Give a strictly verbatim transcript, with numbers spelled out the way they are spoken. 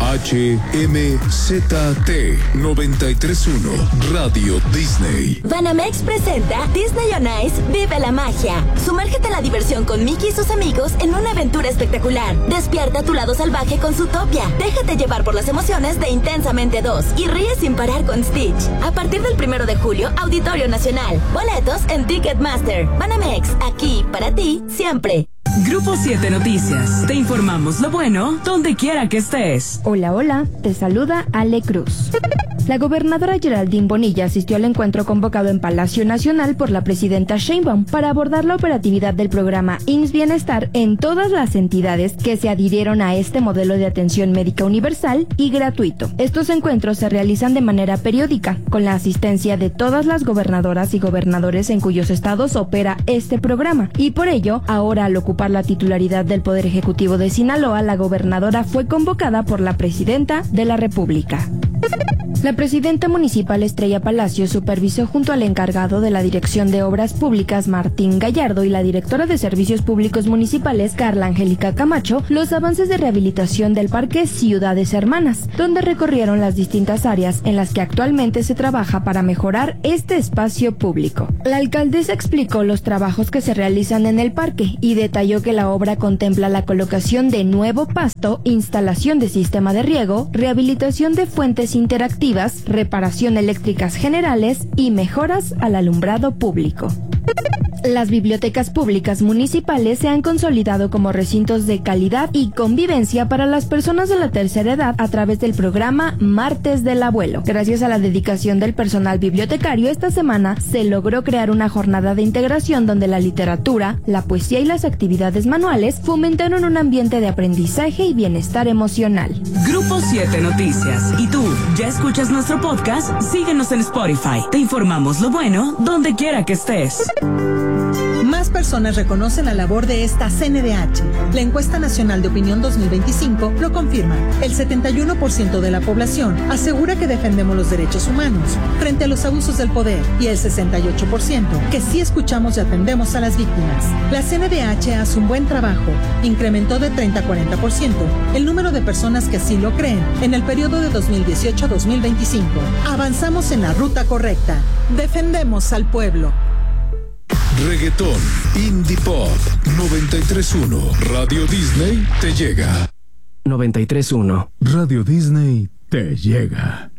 H M Z T noventa y tres punto uno Radio Disney. Banamex presenta Disney on Ice Vive la Magia. Sumérgete a la diversión con Mickey y sus amigos en una aventura espectacular. Despierta tu lado salvaje con Zootopia. Déjate llevar por las emociones de Intensamente dos y ríe sin parar con Stitch. A partir del primero de julio, Auditorio Nacional. Boletos en Ticketmaster. Banamex, aquí para ti siempre. Grupo siete Noticias. Te informamos lo bueno donde quiera que estés. Hola, hola. Te saluda Ale Cruz. La gobernadora Geraldine Bonilla asistió al encuentro convocado en Palacio Nacional por la presidenta Sheinbaum para abordar la operatividad del programa I M S S Bienestar en todas las entidades que se adhirieron a este modelo de atención médica universal y gratuito. Estos encuentros se realizan de manera periódica, con la asistencia de todas las gobernadoras y gobernadores en cuyos estados opera este programa, y por ello, ahora al ocupar la titularidad del Poder Ejecutivo de Sinaloa, la gobernadora fue convocada por la presidenta de la República. La presidenta municipal Estrella Palacios supervisó junto al encargado de la Dirección de Obras Públicas Martín Gallardo y la directora de Servicios Públicos Municipales Carla Angélica Camacho los avances de rehabilitación del Parque Ciudades Hermanas, donde recorrieron las distintas áreas en las que actualmente se trabaja para mejorar este espacio público. La alcaldesa explicó los trabajos que se realizan en el parque y detalló que la obra contempla la colocación de nuevo pasto, instalación de sistema de riego, rehabilitación de fuentes interactivas, reparación eléctricas generales y mejoras al alumbrado público. Las bibliotecas públicas municipales se han consolidado como recintos de calidad y convivencia para las personas de la tercera edad a través del programa Martes del Abuelo. Gracias a la dedicación del personal bibliotecario, esta semana se logró crear una jornada de integración donde la literatura, la poesía y las actividades manuales fomentaron un ambiente de aprendizaje y bienestar emocional. Grupo siete Noticias. ¿Y tú, ya escuchas nuestro podcast? Síguenos en Spotify. Te informamos lo bueno donde quiera que estés. Más personas reconocen la labor de esta C N D H. La encuesta nacional de opinión dos mil veinticinco lo confirma. El setenta y uno por ciento de la población asegura que defendemos los derechos humanos frente a los abusos del poder y el sesenta y ocho por ciento que sí escuchamos y atendemos a las víctimas. La C N D H hace un buen trabajo. Incrementó de treinta a cuarenta por ciento el número de personas que así lo creen en el periodo de dos mil dieciocho a dos mil veinticinco. Avanzamos en la ruta correcta. Defendemos al pueblo. Reggaetón, Indie Pop, noventa y tres punto uno Radio Disney te llega. noventa y tres punto uno Radio Disney te llega.